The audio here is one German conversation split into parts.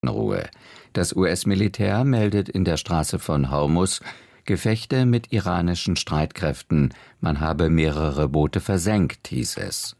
Ruhe. Das US-Militär meldet in der Straße von Hormuz Gefechte mit iranischen Streitkräften. Man habe mehrere Boote versenkt, hieß es.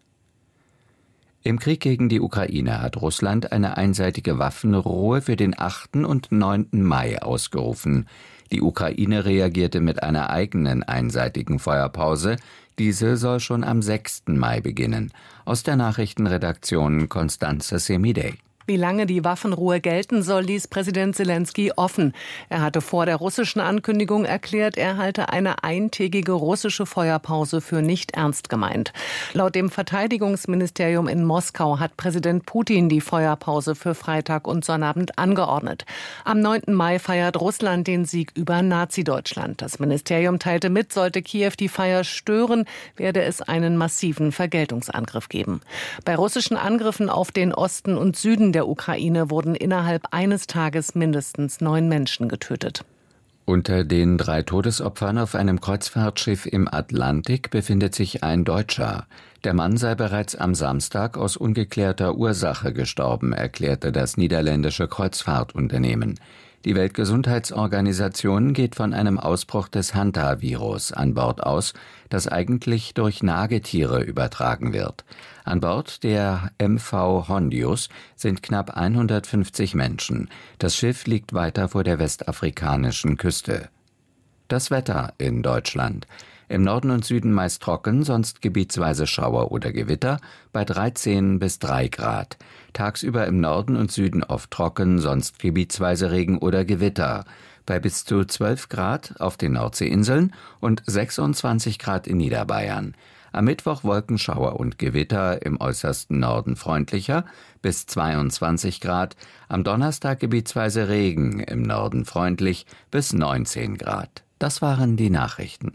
Im Krieg gegen die Ukraine hat Russland eine einseitige Waffenruhe für den 8. und 9. Mai ausgerufen. Die Ukraine reagierte mit einer eigenen einseitigen Feuerpause. Diese soll schon am 6. Mai beginnen. Aus der Nachrichtenredaktion Constanze Semidey. Wie lange die Waffenruhe gelten soll, ließ Präsident Selenskyj offen. Er hatte vor der russischen Ankündigung erklärt, er halte eine eintägige russische Feuerpause für nicht ernst gemeint. Laut dem Verteidigungsministerium in Moskau hat Präsident Putin die Feuerpause für Freitag und Sonnabend angeordnet. Am 9. Mai feiert Russland den Sieg über Nazi-Deutschland. Das Ministerium teilte mit, sollte Kiew die Feier stören, werde es einen massiven Vergeltungsangriff geben. Bei russischen Angriffen auf den Osten und Süden der Ukraine wurden innerhalb eines Tages mindestens 9 Menschen getötet. Unter den 3 Todesopfern auf einem Kreuzfahrtschiff im Atlantik befindet sich ein Deutscher. Der Mann sei bereits am Samstag aus ungeklärter Ursache gestorben, erklärte das niederländische Kreuzfahrtunternehmen. Die Weltgesundheitsorganisation geht von einem Ausbruch des Hanta-Virus an Bord aus, das eigentlich durch Nagetiere übertragen wird. An Bord der MV Hondius sind knapp 150 Menschen. Das Schiff liegt weiter vor der westafrikanischen Küste. Das Wetter in Deutschland. Im Norden und Süden meist trocken, sonst gebietsweise Schauer oder Gewitter bei 13 bis 3 Grad. Tagsüber im Norden und Süden oft trocken, sonst gebietsweise Regen oder Gewitter. Bei bis zu 12 Grad auf den Nordseeinseln und 26 Grad in Niederbayern. Am Mittwoch Wolkenschauer und Gewitter, im äußersten Norden freundlicher, bis 22 Grad. Am Donnerstag gebietsweise Regen, im Norden freundlich, bis 19 Grad. Das waren die Nachrichten.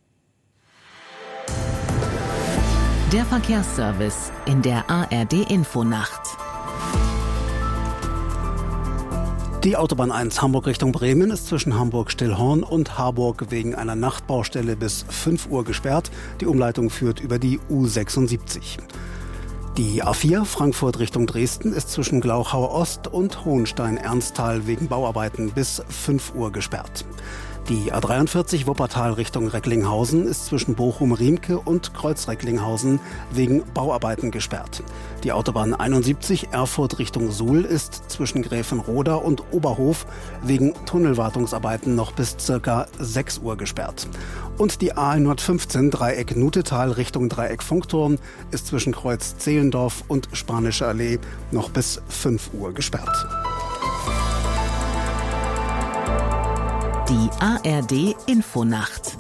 Der Verkehrsservice in der ARD-Infonacht. Die Autobahn 1 Hamburg Richtung Bremen ist zwischen Hamburg-Stillhorn und Harburg wegen einer Nachtbaustelle bis 5 Uhr gesperrt. Die Umleitung führt über die U76. Die A4 Frankfurt Richtung Dresden ist zwischen Glauchau Ost und Hohenstein-Ernsthal wegen Bauarbeiten bis 5 Uhr gesperrt. Die A43 Wuppertal Richtung Recklinghausen ist zwischen Bochum-Riemke und Kreuz-Recklinghausen wegen Bauarbeiten gesperrt. Die Autobahn 71 Erfurt Richtung Suhl ist zwischen Gräfenroda und Oberhof wegen Tunnelwartungsarbeiten noch bis ca. 6 Uhr gesperrt. Und die A115 Dreieck Nutetal Richtung Dreieck Funkturm ist zwischen Kreuz Zehlendorf und Spanische Allee noch bis 5 Uhr gesperrt. Die ARD-Infonacht.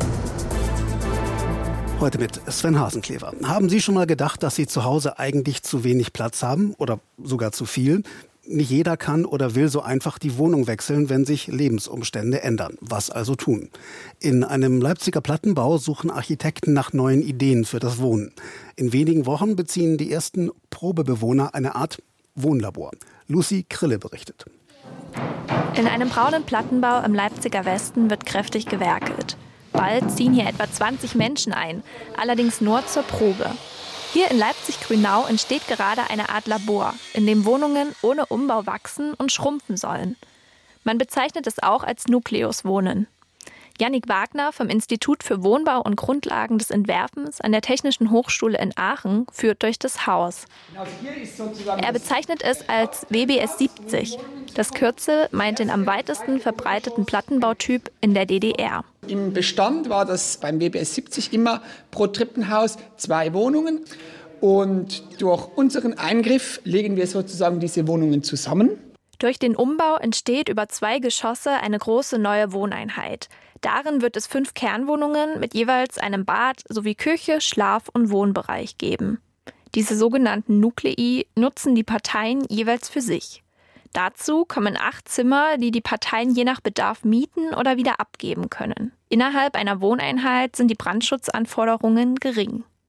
Heute mit Sven Hasenklever. Haben Sie schon mal gedacht, dass Sie zu Hause eigentlich zu wenig Platz haben oder sogar zu viel? Nicht jeder kann oder will so einfach die Wohnung wechseln, wenn sich Lebensumstände ändern. Was also tun? In einem Leipziger Plattenbau suchen Architekten nach neuen Ideen für das Wohnen. In wenigen Wochen beziehen die ersten Probebewohner eine Art Wohnlabor. Lucy Krille berichtet. In einem braunen Plattenbau im Leipziger Westen wird kräftig gewerkelt. Bald ziehen hier etwa 20 Menschen ein, allerdings nur zur Probe. Hier in Leipzig-Grünau entsteht gerade eine Art Labor, in dem Wohnungen ohne Umbau wachsen und schrumpfen sollen. Man bezeichnet es auch als Nukleuswohnen. Jannik Wagner vom Institut für Wohnbau und Grundlagen des Entwerfens an der Technischen Hochschule in Aachen führt durch das Haus. Er bezeichnet es als WBS 70. Das Kürzel meint den am weitesten verbreiteten Plattenbautyp in der DDR. Im Bestand war das beim WBS 70 immer pro Treppenhaus 2 Wohnungen. Und durch unseren Eingriff legen wir sozusagen diese Wohnungen zusammen. Durch den Umbau entsteht über 2 Geschosse eine große neue Wohneinheit. Darin wird es 5 Kernwohnungen mit jeweils einem Bad sowie Küche, Schlaf- und Wohnbereich geben. Diese sogenannten Nuklei nutzen die Parteien jeweils für sich. Dazu kommen 8 Zimmer, die die Parteien je nach Bedarf mieten oder wieder abgeben können. Innerhalb einer Wohneinheit sind die Brandschutzanforderungen gering.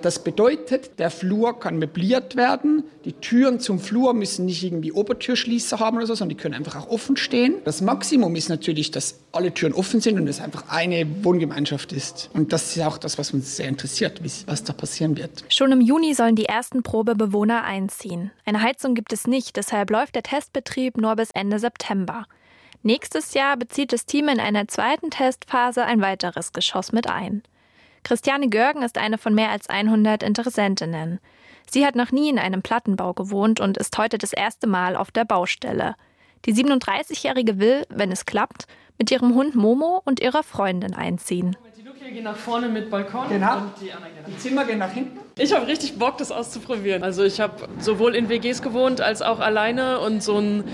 Das bedeutet, der Flur kann möbliert werden. Die Türen zum Flur müssen nicht irgendwie Obertürschließer haben oder so, sondern die können einfach auch offen stehen. Das Maximum ist natürlich, dass alle Türen offen sind und es einfach eine Wohngemeinschaft ist. Und das ist auch das, was uns sehr interessiert, was da passieren wird. Schon im Juni sollen die ersten Probebewohner einziehen. Eine Heizung gibt es nicht, deshalb läuft der Testbetrieb nur bis Ende September. Nächstes Jahr bezieht das Team in einer zweiten Testphase ein weiteres Geschoss mit ein. Christiane Görgen ist eine von mehr als 100 Interessentinnen. Sie hat noch nie in einem Plattenbau gewohnt und ist heute das erste Mal auf der Baustelle. Die 37-Jährige will, wenn es klappt, mit ihrem Hund Momo und ihrer Freundin einziehen. Die Luke geht nach vorne mit Balkon Genau. und die anderen gehen Die Zimmer gehen nach hinten. Ich habe richtig Bock, das auszuprobieren. Also ich habe sowohl in WGs gewohnt als auch alleine und so ein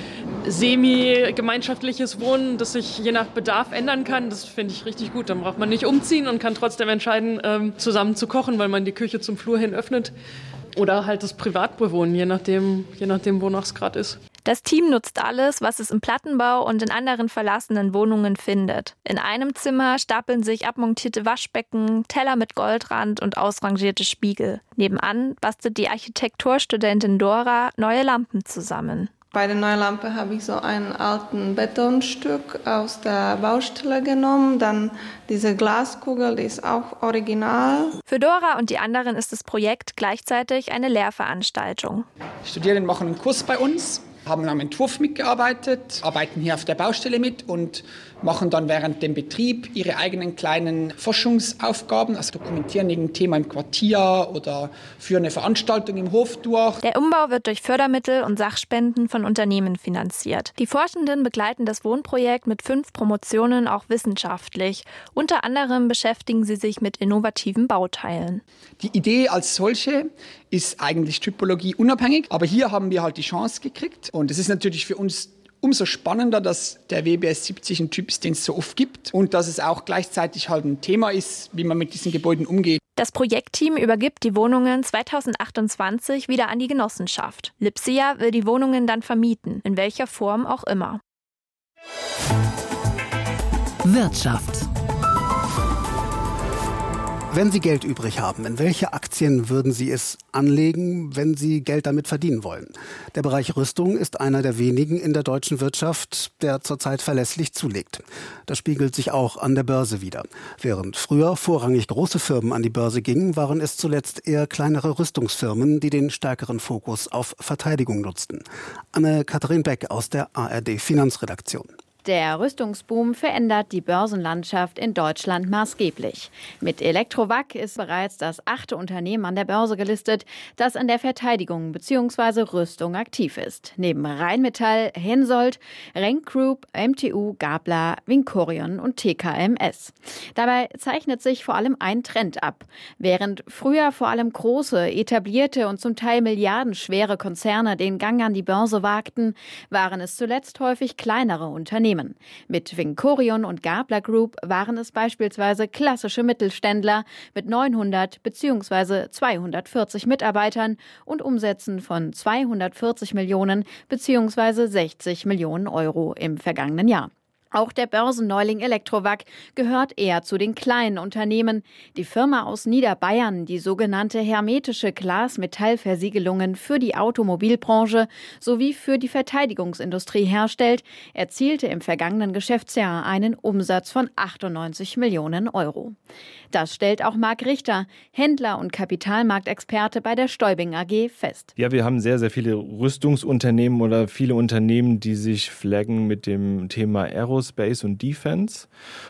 semi-gemeinschaftliches Wohnen, das sich je nach Bedarf ändern kann. Das finde ich richtig gut. Dann braucht man nicht umziehen und kann trotzdem entscheiden, zusammen zu kochen, weil man die Küche zum Flur hin öffnet. Oder halt das Privatbewohnen, je nachdem wonach es gerade ist. Das Team nutzt alles, was es im Plattenbau und in anderen verlassenen Wohnungen findet. In einem Zimmer stapeln sich abmontierte Waschbecken, Teller mit Goldrand und ausrangierte Spiegel. Nebenan bastelt die Architekturstudentin Dora neue Lampen zusammen. Bei der neuen Lampe habe ich so einen alten Betonstück aus der Baustelle genommen. Dann diese Glaskugel, die ist auch original. Für Dora und die anderen ist das Projekt gleichzeitig eine Lehrveranstaltung. Die Studierenden machen einen Kurs bei uns, haben am Entwurf mitgearbeitet, arbeiten hier auf der Baustelle mit und machen dann während dem Betrieb ihre eigenen kleinen Forschungsaufgaben, also dokumentieren irgendein Thema im Quartier oder führen eine Veranstaltung im Hof durch. Der Umbau wird durch Fördermittel und Sachspenden von Unternehmen finanziert. Die Forschenden begleiten das Wohnprojekt mit 5 Promotionen auch wissenschaftlich. Unter anderem beschäftigen sie sich mit innovativen Bauteilen. Die Idee als solche ist eigentlich Typologie unabhängig, aber hier haben wir halt die Chance gekriegt und es ist natürlich für uns umso spannender, dass der WBS 70 ein Typ ist, den es so oft gibt und dass es auch gleichzeitig halt ein Thema ist, wie man mit diesen Gebäuden umgeht. Das Projektteam übergibt die Wohnungen 2028 wieder an die Genossenschaft. Lipsia will die Wohnungen dann vermieten, in welcher Form auch immer. Wirtschaft. Wenn Sie Geld übrig haben, in welche Aktien würden Sie es anlegen, wenn Sie Geld damit verdienen wollen? Der Bereich Rüstung ist einer der wenigen in der deutschen Wirtschaft, der zurzeit verlässlich zulegt. Das spiegelt sich auch an der Börse wider. Während früher vorrangig große Firmen an die Börse gingen, waren es zuletzt eher kleinere Rüstungsfirmen, die den stärkeren Fokus auf Verteidigung nutzten. Anne-Kathrin Beck aus der ARD Finanzredaktion. Der Rüstungsboom verändert die Börsenlandschaft in Deutschland maßgeblich. Mit Elektrowac ist bereits das 8. Unternehmen an der Börse gelistet, das in der Verteidigung bzw. Rüstung aktiv ist. Neben Rheinmetall, Hensoldt, Renk Group, MTU, Gabler, Vincorion und TKMS. Dabei zeichnet sich vor allem ein Trend ab. Während früher vor allem große, etablierte und zum Teil milliardenschwere Konzerne den Gang an die Börse wagten, waren es zuletzt häufig kleinere Unternehmen. Mit Vincorion und Gabler Group waren es beispielsweise klassische Mittelständler mit 900 bzw. 240 Mitarbeitern und Umsätzen von 240 Millionen bzw. 60 Millionen Euro im vergangenen Jahr. Auch der Börsenneuling Elektrowac gehört eher zu den kleinen Unternehmen. Die Firma aus Niederbayern, die sogenannte hermetische Glas-Metall-Versiegelungen für die Automobilbranche sowie für die Verteidigungsindustrie herstellt, erzielte im vergangenen Geschäftsjahr einen Umsatz von 98 Millionen Euro. Das stellt auch Marc Richter, Händler und Kapitalmarktexperte bei der Stäubing AG, fest. Ja, wir haben sehr, sehr viele Rüstungsunternehmen oder viele Unternehmen, die sich flaggen mit dem Thema Aerospace und Defense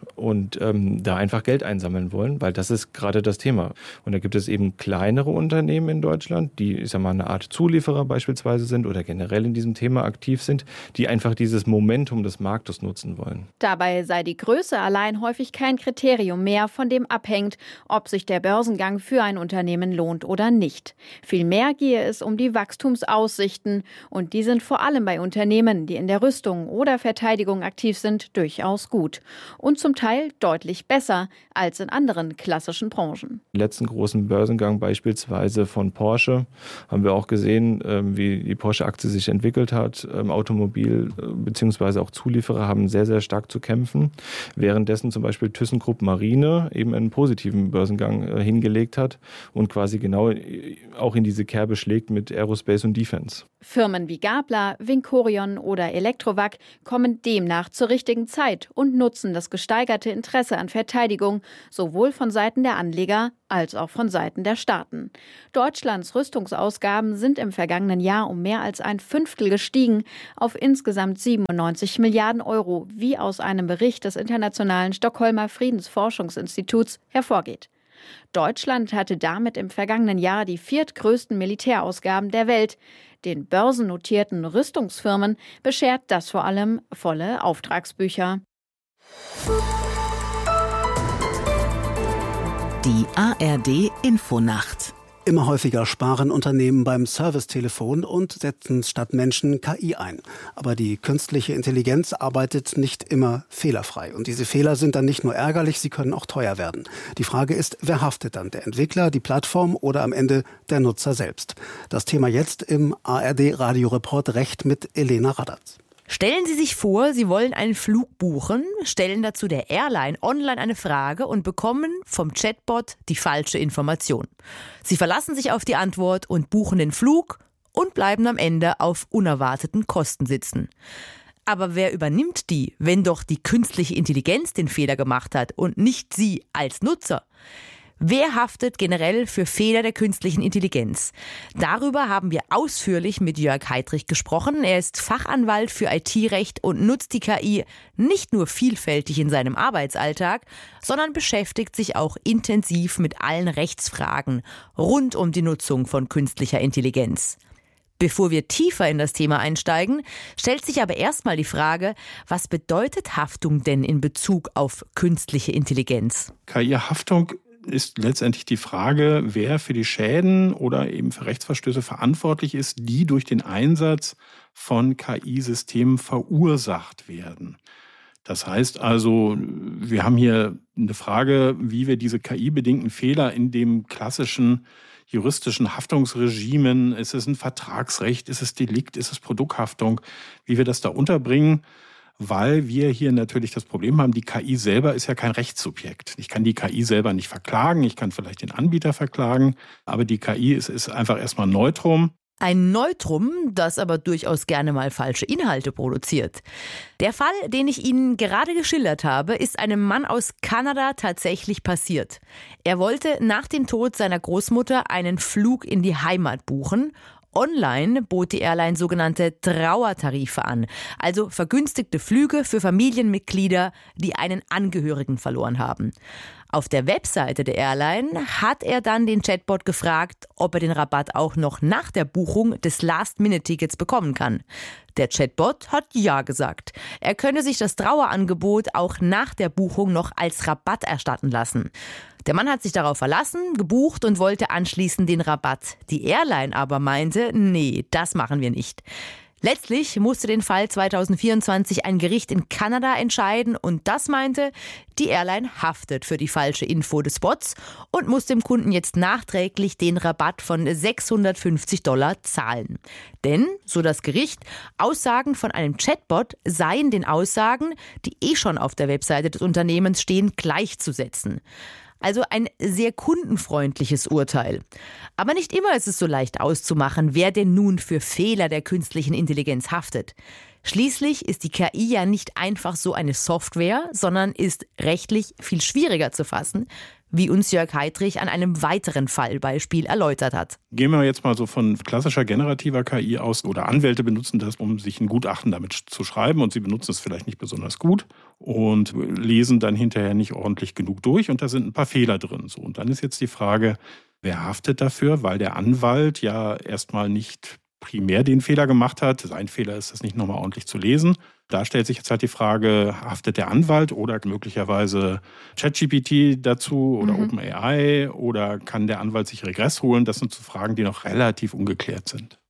und da einfach Geld einsammeln wollen, weil das ist gerade das Thema. Und da gibt es eben kleinere Unternehmen in Deutschland, die, ich sag mal, eine Art Zulieferer beispielsweise sind oder generell in diesem Thema aktiv sind, die einfach dieses Momentum des Marktes nutzen wollen. Dabei sei die Größe allein häufig kein Kriterium mehr, von dem abhängt, ob sich der Börsengang für ein Unternehmen lohnt oder nicht. Vielmehr gehe es um die Wachstumsaussichten und die sind vor allem bei Unternehmen, die in der Rüstung oder Verteidigung aktiv sind, Management durchaus gut und zum Teil deutlich besser als in anderen klassischen Branchen. Im letzten großen Börsengang beispielsweise von Porsche haben wir auch gesehen, wie die Porsche-Aktie sich entwickelt hat. Automobil- bzw. auch Zulieferer haben sehr, sehr stark zu kämpfen. Währenddessen zum Beispiel ThyssenKrupp Marine eben einen positiven Börsengang hingelegt hat und quasi genau auch in diese Kerbe schlägt mit Aerospace und Defense. Firmen wie Gabler, Vincorion oder Electrovac kommen demnach zur richtigen Zeit und nutzen das gesteigerte Interesse an Verteidigung sowohl von Seiten der Anleger als auch von Seiten der Staaten. Deutschlands Rüstungsausgaben sind im vergangenen Jahr um mehr als ein Fünftel gestiegen auf insgesamt 97 Milliarden Euro, wie aus einem Bericht des Internationalen Stockholmer Friedensforschungsinstituts hervorgeht. Deutschland hatte damit im vergangenen Jahr die viertgrößten Militärausgaben der Welt. Den börsennotierten Rüstungsfirmen beschert das vor allem volle Auftragsbücher. Die ARD Infonacht. Immer häufiger sparen Unternehmen beim Servicetelefon und setzen statt Menschen KI ein. Aber die künstliche Intelligenz arbeitet nicht immer fehlerfrei. Und diese Fehler sind dann nicht nur ärgerlich, sie können auch teuer werden. Die Frage ist, wer haftet dann? Der Entwickler, die Plattform oder am Ende der Nutzer selbst? Das Thema jetzt im ARD Radioreport Recht mit Elena Radatz. Stellen Sie sich vor, Sie wollen einen Flug buchen, stellen dazu der Airline online eine Frage und bekommen vom Chatbot die falsche Information. Sie verlassen sich auf die Antwort und buchen den Flug und bleiben am Ende auf unerwarteten Kosten sitzen. Aber wer übernimmt die, wenn doch die künstliche Intelligenz den Fehler gemacht hat und nicht Sie als Nutzer? Wer haftet generell für Fehler der künstlichen Intelligenz? Darüber haben wir ausführlich mit Jörg Heidrich gesprochen. Er ist Fachanwalt für IT-Recht und nutzt die KI nicht nur vielfältig in seinem Arbeitsalltag, sondern beschäftigt sich auch intensiv mit allen Rechtsfragen rund um die Nutzung von künstlicher Intelligenz. Bevor wir tiefer in das Thema einsteigen, stellt sich aber erstmal die Frage, was bedeutet Haftung denn in Bezug auf künstliche Intelligenz? KI-Haftung ist letztendlich die Frage, wer für die Schäden oder eben für Rechtsverstöße verantwortlich ist, die durch den Einsatz von KI-Systemen verursacht werden. Das heißt also, wir haben hier eine Frage, wie wir diese KI-bedingten Fehler in dem klassischen juristischen Haftungsregimen, ist es ein Vertragsrecht, ist es Delikt, ist es Produkthaftung, wie wir das da unterbringen. Weil wir hier natürlich das Problem haben, die KI selber ist ja kein Rechtssubjekt. Ich kann die KI selber nicht verklagen, ich kann vielleicht den Anbieter verklagen, aber die KI ist einfach erstmal ein Neutrum. Ein Neutrum, das aber durchaus gerne mal falsche Inhalte produziert. Der Fall, den ich Ihnen gerade geschildert habe, ist einem Mann aus Kanada tatsächlich passiert. Er wollte nach dem Tod seiner Großmutter einen Flug in die Heimat buchen. Online bot die Airline sogenannte Trauertarife an, also vergünstigte Flüge für Familienmitglieder, die einen Angehörigen verloren haben. Auf der Webseite der Airline hat er dann den Chatbot gefragt, ob er den Rabatt auch noch nach der Buchung des Last-Minute-Tickets bekommen kann. Der Chatbot hat ja gesagt. Er könne sich das Trauerangebot auch nach der Buchung noch als Rabatt erstatten lassen. Der Mann hat sich darauf verlassen, gebucht und wollte anschließend den Rabatt. Die Airline aber meinte, nee, das machen wir nicht. Letztlich musste den Fall 2024 ein Gericht in Kanada entscheiden und das meinte, die Airline haftet für die falsche Info des Bots und muss dem Kunden jetzt nachträglich den Rabatt von $650 zahlen. Denn, so das Gericht, Aussagen von einem Chatbot seien den Aussagen, die schon auf der Webseite des Unternehmens stehen, gleichzusetzen. Also ein sehr kundenfreundliches Urteil. Aber nicht immer ist es so leicht auszumachen, wer denn nun für Fehler der künstlichen Intelligenz haftet. Schließlich ist die KI ja nicht einfach so eine Software, sondern ist rechtlich viel schwieriger zu fassen, wie uns Jörg Heidrich an einem weiteren Fallbeispiel erläutert hat. Gehen wir jetzt mal so von klassischer generativer KI aus, oder Anwälte benutzen das, um sich ein Gutachten damit zu schreiben und sie benutzen es vielleicht nicht besonders gut und lesen dann hinterher nicht ordentlich genug durch und da sind ein paar Fehler drin. So, und dann ist jetzt die Frage, wer haftet dafür, weil der Anwalt ja erstmal nicht primär den Fehler gemacht hat. Sein Fehler ist es nicht nochmal ordentlich zu lesen. Da stellt sich jetzt halt die Frage, haftet der Anwalt oder möglicherweise ChatGPT dazu oder OpenAI oder kann der Anwalt sich Regress holen? Das sind so Fragen, die noch relativ ungeklärt sind.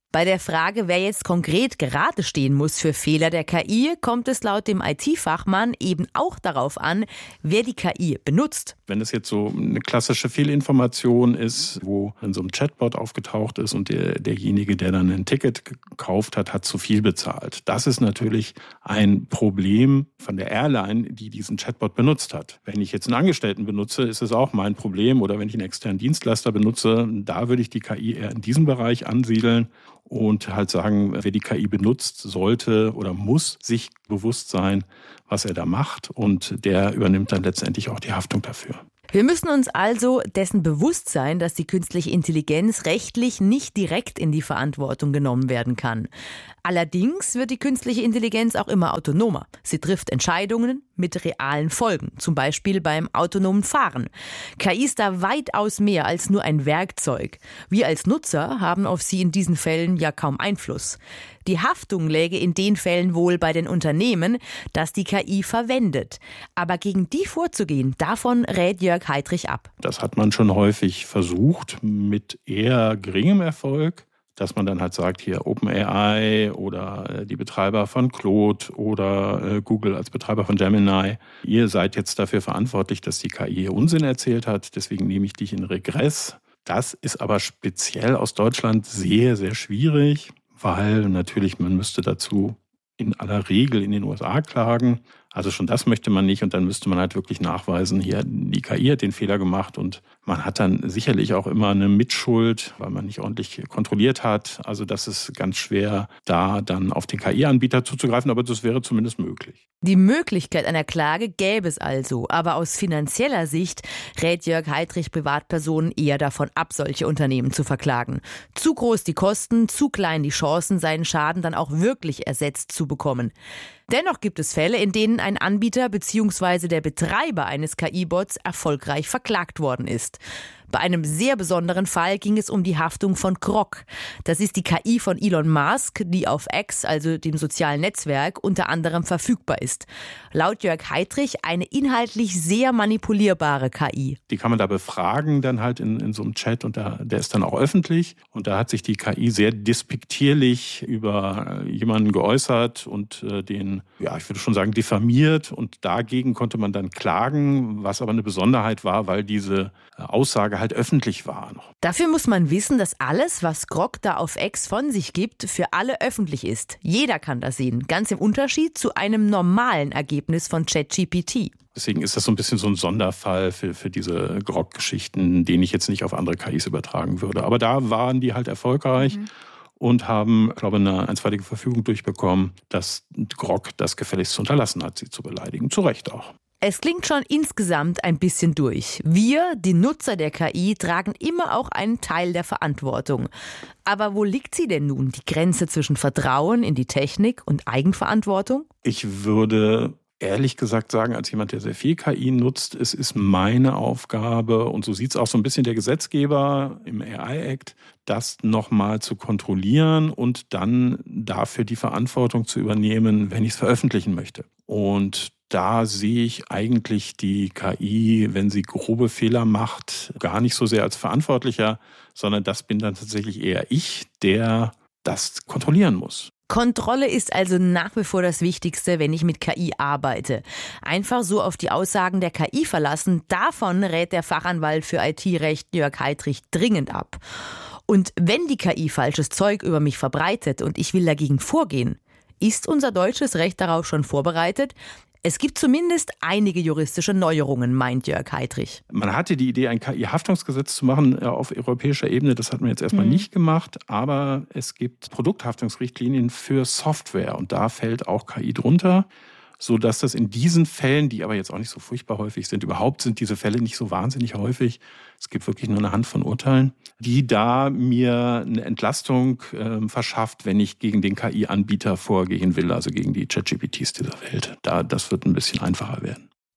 Bei der Frage, wer jetzt konkret gerade stehen muss für Fehler der KI, kommt es laut dem IT-Fachmann eben auch darauf an, wer die KI benutzt. Wenn es jetzt so eine klassische Fehlinformation ist, wo in so einem Chatbot aufgetaucht ist und derjenige, der dann ein Ticket gekauft hat, hat zu viel bezahlt. Das ist natürlich ein Problem von der Airline, die diesen Chatbot benutzt hat. Wenn ich jetzt einen Angestellten benutze, ist es auch mein Problem. Oder wenn ich einen externen Dienstleister benutze, da würde ich die KI eher in diesem Bereich ansiedeln. Und halt sagen, wer die KI benutzt, sollte oder muss sich bewusst sein, was er da macht. Und der übernimmt dann letztendlich auch die Haftung dafür. Wir müssen uns also dessen bewusst sein, dass die künstliche Intelligenz rechtlich nicht direkt in die Verantwortung genommen werden kann. Allerdings wird die künstliche Intelligenz auch immer autonomer. Sie trifft Entscheidungen mit realen Folgen, zum Beispiel beim autonomen Fahren. KI ist da weitaus mehr als nur ein Werkzeug. Wir als Nutzer haben auf sie in diesen Fällen ja kaum Einfluss. Die Haftung läge in den Fällen wohl bei den Unternehmen, das die KI verwendet. Aber gegen die vorzugehen, davon rät Jörg Heidrich ab. Das hat man schon häufig versucht, mit eher geringem Erfolg. Dass man dann halt sagt, hier OpenAI oder die Betreiber von Claude oder Google als Betreiber von Gemini, ihr seid jetzt dafür verantwortlich, dass die KI hier Unsinn erzählt hat, deswegen nehme ich dich in Regress. Das ist aber speziell aus Deutschland sehr, sehr schwierig, weil natürlich man müsste dazu in aller Regel in den USA klagen. Also schon das möchte man nicht und dann müsste man halt wirklich nachweisen, hier die KI hat den Fehler gemacht und man hat dann sicherlich auch immer eine Mitschuld, weil man nicht ordentlich kontrolliert hat. Also das ist ganz schwer, da dann auf den KI-Anbieter zuzugreifen, aber das wäre zumindest möglich. Die Möglichkeit einer Klage gäbe es also, aber aus finanzieller Sicht rät Jörg Heidrich Privatpersonen eher davon ab, solche Unternehmen zu verklagen. Zu groß die Kosten, zu klein die Chancen, seinen Schaden dann auch wirklich ersetzt zu bekommen. Dennoch gibt es Fälle, in denen ein Anbieter bzw. der Betreiber eines KI-Bots erfolgreich verklagt worden ist. Bei einem sehr besonderen Fall ging es um die Haftung von Grok. Das ist die KI von Elon Musk, die auf X, also dem sozialen Netzwerk, unter anderem verfügbar ist. Laut Jörg Heidrich eine inhaltlich sehr manipulierbare KI. Die kann man da befragen dann halt in so einem Chat und der ist dann auch öffentlich. Und da hat sich die KI sehr despektierlich über jemanden geäußert und den, ja, ich würde schon sagen, diffamiert. Und dagegen konnte man dann klagen, was aber eine Besonderheit war, weil diese Aussage halt öffentlich war. Dafür muss man wissen, dass alles, was Grok da auf X von sich gibt, für alle öffentlich ist. Jeder kann das sehen, ganz im Unterschied zu einem normalen Ergebnis von ChatGPT. Deswegen ist das so ein bisschen so ein Sonderfall für diese Grok-Geschichten, den ich jetzt nicht auf andere KIs übertragen würde. Aber da waren die halt erfolgreich. Und haben, glaube ich, eine einstweilige Verfügung durchbekommen, dass Grok das gefälligst unterlassen hat, sie zu beleidigen. Zu Recht auch. Es klingt schon insgesamt ein bisschen durch. Wir, die Nutzer der KI, tragen immer auch einen Teil der Verantwortung. Aber wo liegt sie denn nun, die Grenze zwischen Vertrauen in die Technik und Eigenverantwortung? Ich würde ehrlich gesagt sagen, als jemand, der sehr viel KI nutzt, es ist meine Aufgabe, und so sieht es auch so ein bisschen der Gesetzgeber im AI-Act, das nochmal zu kontrollieren und dann dafür die Verantwortung zu übernehmen, wenn ich es veröffentlichen möchte. Und da sehe ich eigentlich die KI, wenn sie grobe Fehler macht, gar nicht so sehr als Verantwortlicher, sondern das bin dann tatsächlich eher ich, der das kontrollieren muss. Kontrolle ist also nach wie vor das Wichtigste, wenn ich mit KI arbeite. Einfach so auf die Aussagen der KI verlassen, davon rät der Fachanwalt für IT-Recht Jörg Heidrich dringend ab. Und wenn die KI falsches Zeug über mich verbreitet und ich will dagegen vorgehen, ist unser deutsches Recht darauf schon vorbereitet? Es gibt zumindest einige juristische Neuerungen, meint Jörg Heidrich. Man hatte die Idee, ein KI-Haftungsgesetz zu machen auf europäischer Ebene. Das hat man jetzt erstmal nicht gemacht. Aber es gibt Produkthaftungsrichtlinien für Software. Und da fällt auch KI drunter, sodass das in diesen Fällen, die aber jetzt auch nicht so furchtbar häufig sind, überhaupt sind diese Fälle nicht so wahnsinnig häufig. Es gibt wirklich nur eine Handvoll Urteilen, die da mir eine Entlastung verschafft, wenn ich gegen den KI-Anbieter vorgehen will, also gegen die ChatGPTs dieser Welt. Das wird ein bisschen einfacher werden.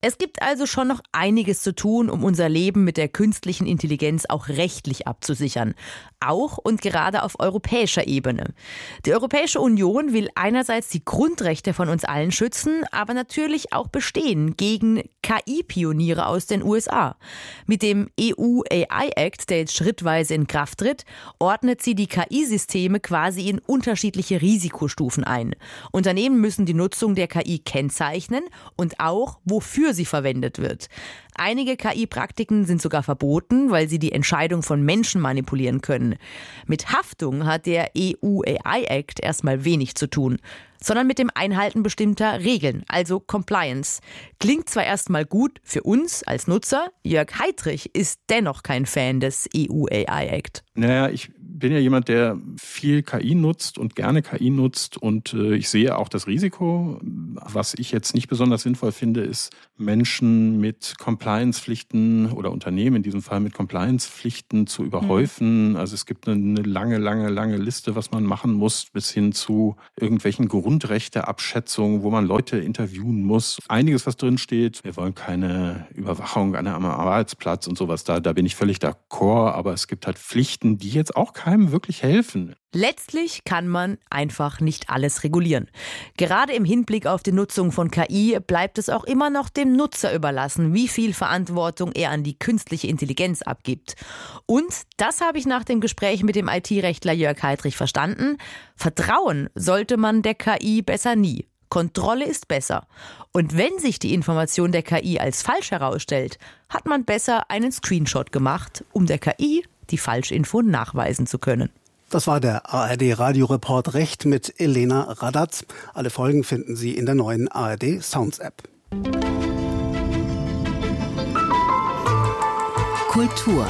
Es gibt also schon noch einiges zu tun, um unser Leben mit der künstlichen Intelligenz auch rechtlich abzusichern. Auch und gerade auf europäischer Ebene. Die Europäische Union will einerseits die Grundrechte von uns allen schützen, aber natürlich auch bestehen gegen KI-Pioniere aus den USA. Mit dem EU AI Act, der jetzt schrittweise in Kraft tritt, ordnet sie die KI-Systeme quasi in unterschiedliche Risikostufen ein. Unternehmen müssen die Nutzung der KI kennzeichnen und auch, wofür sie verwendet wird. Einige KI-Praktiken sind sogar verboten, weil sie die Entscheidung von Menschen manipulieren können. Mit Haftung hat der EU AI Act erstmal wenig zu tun, sondern mit dem Einhalten bestimmter Regeln, also Compliance. Klingt zwar erstmal gut für uns als Nutzer, Jörg Heidrich ist dennoch kein Fan des EU AI Act. Naja, ich bin ja jemand, der viel KI nutzt und gerne KI nutzt und ich sehe auch das Risiko. Was ich jetzt nicht besonders sinnvoll finde, ist, Menschen mit Compliance-Pflichten oder Unternehmen in diesem Fall mit Compliance-Pflichten zu überhäufen. Also es gibt eine lange Liste, was man machen muss, bis hin zu irgendwelchen Grundrechteabschätzungen, wo man Leute interviewen muss. Einiges, was drin steht. Wir wollen keine Überwachung am Arbeitsplatz und sowas. Da bin ich völlig d'accord. Aber es gibt halt Pflichten, die jetzt auch keinem wirklich helfen. Letztlich kann man einfach nicht alles regulieren. Gerade im Hinblick auf die Nutzung von KI bleibt es auch immer noch dem Nutzer überlassen, wie viel Verantwortung er an die künstliche Intelligenz abgibt. Und das habe ich nach dem Gespräch mit dem IT-Rechtler Jörg Heidrich verstanden. Vertrauen sollte man der KI besser nie. Kontrolle ist besser. Und wenn sich die Information der KI als falsch herausstellt, hat man besser einen Screenshot gemacht, um der KI die Falschinfo nachweisen zu können. Das war der ARD-Radioreport Recht mit Elena Radatz. Alle Folgen finden Sie in der neuen ARD Sounds App. Kultur.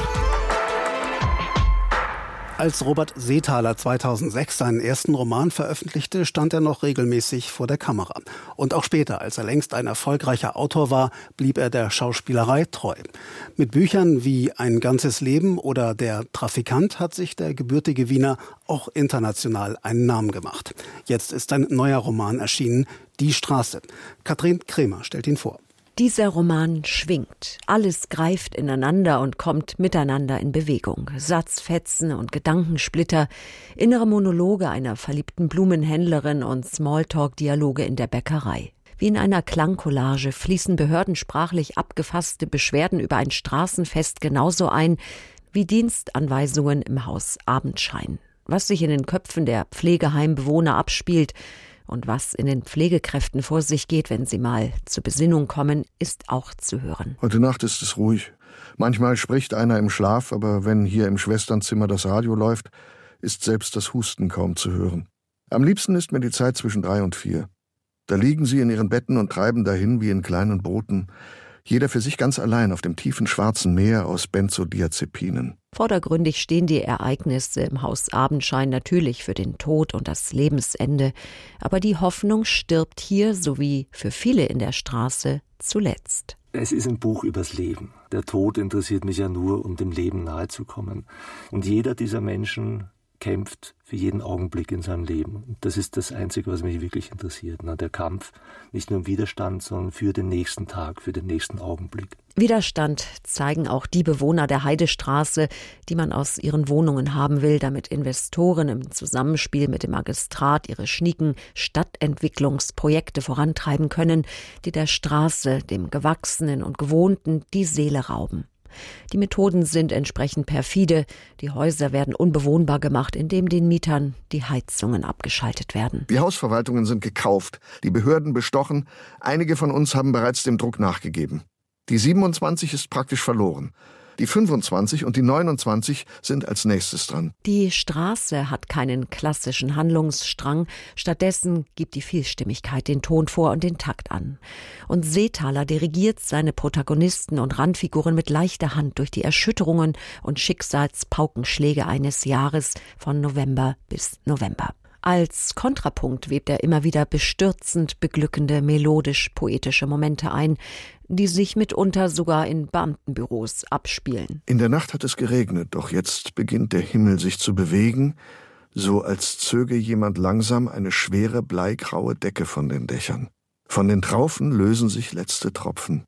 Als Robert Seethaler 2006 seinen ersten Roman veröffentlichte, stand er noch regelmäßig vor der Kamera. Und auch später, als er längst ein erfolgreicher Autor war, blieb er der Schauspielerei treu. Mit Büchern wie Ein ganzes Leben oder Der Trafikant hat sich der gebürtige Wiener auch international einen Namen gemacht. Jetzt ist ein neuer Roman erschienen, Die Straße. Katrin Kremer stellt ihn vor. Dieser Roman schwingt. Alles greift ineinander und kommt miteinander in Bewegung. Satzfetzen und Gedankensplitter, innere Monologe einer verliebten Blumenhändlerin und Smalltalk-Dialoge in der Bäckerei. Wie in einer Klangcollage fließen behördensprachlich abgefasste Beschwerden über ein Straßenfest genauso ein wie Dienstanweisungen im Haus Abendschein. Was sich in den Köpfen der Pflegeheimbewohner abspielt, und was in den Pflegekräften vor sich geht, wenn sie mal zur Besinnung kommen, ist auch zu hören. Heute Nacht ist es ruhig. Manchmal spricht einer im Schlaf, aber wenn hier im Schwesternzimmer das Radio läuft, ist selbst das Husten kaum zu hören. Am liebsten ist mir die Zeit zwischen 3 und 4. Da liegen sie in ihren Betten und treiben dahin wie in kleinen Booten, jeder für sich ganz allein auf dem tiefen schwarzen Meer aus Benzodiazepinen. Vordergründig stehen die Ereignisse im Haus Abendschein natürlich für den Tod und das Lebensende, aber die Hoffnung stirbt hier, sowie für viele in der Straße, zuletzt. Es ist ein Buch übers Leben. Der Tod interessiert mich ja nur, um dem Leben nahezukommen. Und jeder dieser Menschen kämpft für jeden Augenblick in seinem Leben. Und das ist das Einzige, was mich wirklich interessiert. Der Kampf nicht nur im Widerstand, sondern für den nächsten Tag, für den nächsten Augenblick. Widerstand zeigen auch die Bewohner der Heidestraße, die man aus ihren Wohnungen haben will, damit Investoren im Zusammenspiel mit dem Magistrat ihre schnieken Stadtentwicklungsprojekte vorantreiben können, die der Straße, dem Gewachsenen und Gewohnten, die Seele rauben. Die Methoden sind entsprechend perfide. Die Häuser werden unbewohnbar gemacht, indem den Mietern die Heizungen abgeschaltet werden. Die Hausverwaltungen sind gekauft, die Behörden bestochen. Einige von uns haben bereits dem Druck nachgegeben. Die 27 ist praktisch verloren. Die 25 und die 29 sind als nächstes dran. Die Straße hat keinen klassischen Handlungsstrang. Stattdessen gibt die Vielstimmigkeit den Ton vor und den Takt an. Und Seethaler dirigiert seine Protagonisten und Randfiguren mit leichter Hand durch die Erschütterungen und Schicksalspaukenschläge eines Jahres von November bis November. Als Kontrapunkt webt er immer wieder bestürzend beglückende, melodisch-poetische Momente ein, die sich mitunter sogar in Beamtenbüros abspielen. In der Nacht hat es geregnet, doch jetzt beginnt der Himmel sich zu bewegen, so als zöge jemand langsam eine schwere bleigraue Decke von den Dächern. Von den Traufen lösen sich letzte Tropfen.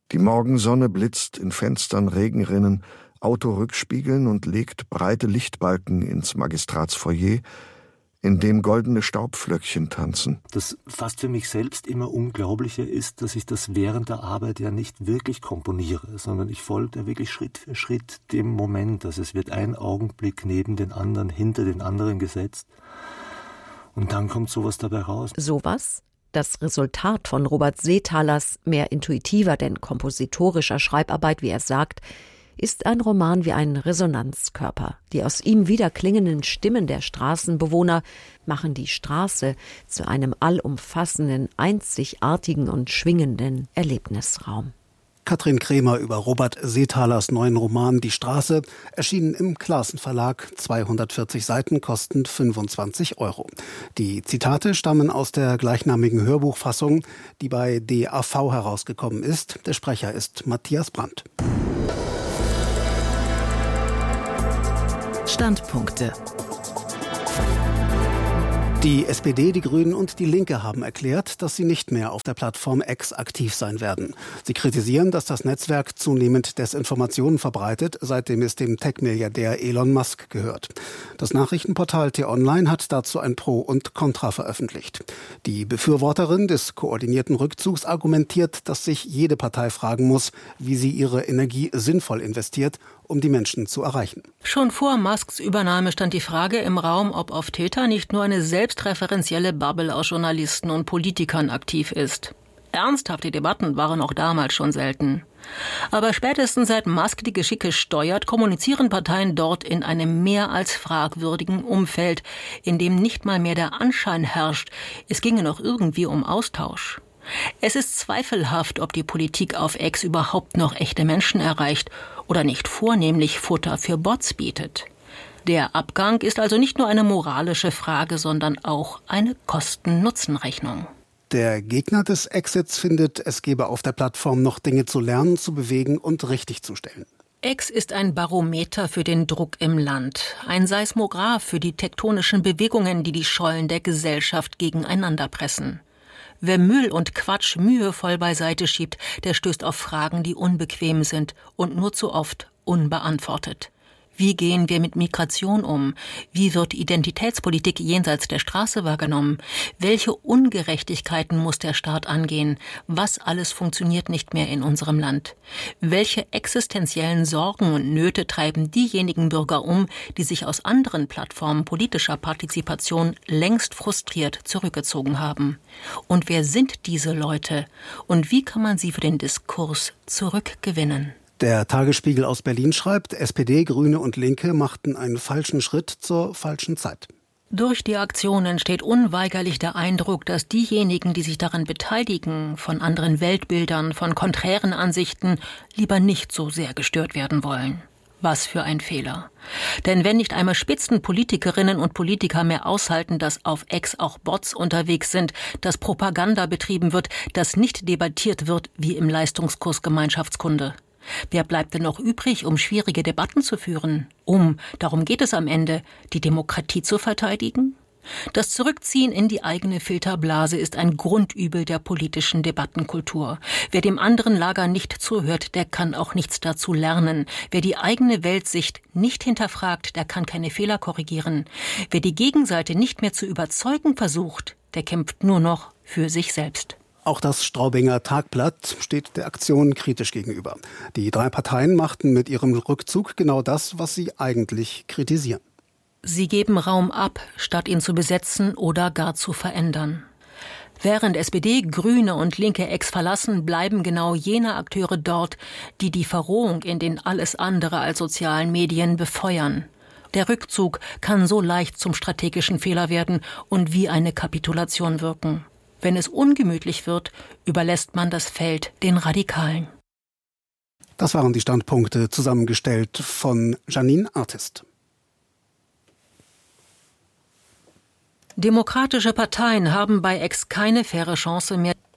Die Morgensonne blitzt in Fenstern, Regenrinnen, Autorückspiegeln und legt breite Lichtbalken ins Magistratsfoyer, in dem goldene Staubflöckchen tanzen. Das fast für mich selbst immer Unglaubliche ist, dass ich das während der Arbeit ja nicht wirklich komponiere, sondern ich folge wirklich Schritt für Schritt dem Moment. Also es wird ein Augenblick neben den anderen, hinter den anderen gesetzt und dann kommt sowas dabei raus. Sowas? Das Resultat von Robert Seethalers mehr intuitiver denn kompositorischer Schreibarbeit, wie er sagt, ist ein Roman wie ein Resonanzkörper. Die aus ihm wiederklingenden Stimmen der Straßenbewohner machen die Straße zu einem allumfassenden, einzigartigen und schwingenden Erlebnisraum. Katrin Kremer über Robert Seethalers neuen Roman »Die Straße«, erschienen im Classen Verlag, 240 Seiten, kosten 25 €. Die Zitate stammen aus der gleichnamigen Hörbuchfassung, die bei DAV herausgekommen ist. Der Sprecher ist Matthias Brandt. Standpunkte. Die SPD, die Grünen und die Linke haben erklärt, dass sie nicht mehr auf der Plattform X aktiv sein werden. Sie kritisieren, dass das Netzwerk zunehmend Desinformationen verbreitet, seitdem es dem Tech-Milliardär Elon Musk gehört. Das Nachrichtenportal T-Online hat dazu ein Pro und Contra veröffentlicht. Die Befürworterin des koordinierten Rückzugs argumentiert, dass sich jede Partei fragen muss, wie sie ihre Energie sinnvoll investiert, um die Menschen zu erreichen. Schon vor Musks Übernahme stand die Frage im Raum, ob auf Twitter nicht nur eine selbstreferenzielle Bubble aus Journalisten und Politikern aktiv ist. Ernsthafte Debatten waren auch damals schon selten. Aber spätestens seit Musk die Geschicke steuert, kommunizieren Parteien dort in einem mehr als fragwürdigen Umfeld, in dem nicht mal mehr der Anschein herrscht, es ginge noch irgendwie um Austausch. Es ist zweifelhaft, ob die Politik auf X überhaupt noch echte Menschen erreicht oder nicht vornehmlich Futter für Bots bietet. Der Abgang ist also nicht nur eine moralische Frage, sondern auch eine Kosten-Nutzen-Rechnung. Der Gegner des Exits findet, es gebe auf der Plattform noch Dinge zu lernen, zu bewegen und richtig zu stellen. X ist ein Barometer für den Druck im Land, ein Seismograph für die tektonischen Bewegungen, die die Schollen der Gesellschaft gegeneinander pressen. Wer Müll und Quatsch mühevoll beiseite schiebt, der stößt auf Fragen, die unbequem sind und nur zu oft unbeantwortet. Wie gehen wir mit Migration um? Wie wird Identitätspolitik jenseits der Straße wahrgenommen? Welche Ungerechtigkeiten muss der Staat angehen? Was alles funktioniert nicht mehr in unserem Land? Welche existenziellen Sorgen und Nöte treiben diejenigen Bürger um, die sich aus anderen Plattformen politischer Partizipation längst frustriert zurückgezogen haben? Und wer sind diese Leute? Und wie kann man sie für den Diskurs zurückgewinnen? Der Tagesspiegel aus Berlin schreibt, SPD, Grüne und Linke machten einen falschen Schritt zur falschen Zeit. Durch die Aktion entsteht unweigerlich der Eindruck, dass diejenigen, die sich daran beteiligen, von anderen Weltbildern, von konträren Ansichten, lieber nicht so sehr gestört werden wollen. Was für ein Fehler. Denn wenn nicht einmal Spitzenpolitikerinnen und Politiker mehr aushalten, dass auf X auch Bots unterwegs sind, dass Propaganda betrieben wird, dass nicht debattiert wird wie im Leistungskurs Gemeinschaftskunde. Wer bleibt denn noch übrig, um schwierige Debatten zu führen? Darum geht es am Ende, die Demokratie zu verteidigen? Das Zurückziehen in die eigene Filterblase ist ein Grundübel der politischen Debattenkultur. Wer dem anderen Lager nicht zuhört, der kann auch nichts dazu lernen. Wer die eigene Weltsicht nicht hinterfragt, der kann keine Fehler korrigieren. Wer die Gegenseite nicht mehr zu überzeugen versucht, der kämpft nur noch für sich selbst. Auch das Straubinger Tagblatt steht der Aktion kritisch gegenüber. Die 3 Parteien machten mit ihrem Rückzug genau das, was sie eigentlich kritisieren. Sie geben Raum ab, statt ihn zu besetzen oder gar zu verändern. Während SPD, Grüne und Linke X verlassen, bleiben genau jene Akteure dort, die die Verrohung in den alles andere als sozialen Medien befeuern. Der Rückzug kann so leicht zum strategischen Fehler werden und wie eine Kapitulation wirken. Wenn es ungemütlich wird, überlässt man das Feld den Radikalen. Das waren die Standpunkte, zusammengestellt von Janine Artist. Demokratische Parteien haben bei X keine faire Chance mehr.